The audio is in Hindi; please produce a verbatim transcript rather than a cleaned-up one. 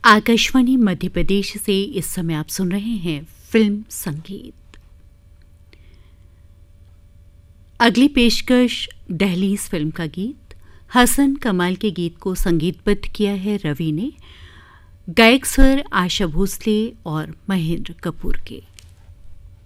आकाशवाणी मध्य प्रदेश से इस समय आप सुन रहे हैं फिल्म संगीत। अगली पेशकश दहलीज फिल्म का गीत। हसन कमाल के गीत को संगीतबद्ध किया है रवि ने। गायक स्वर आशा भोसले और महेंद्र कपूर के।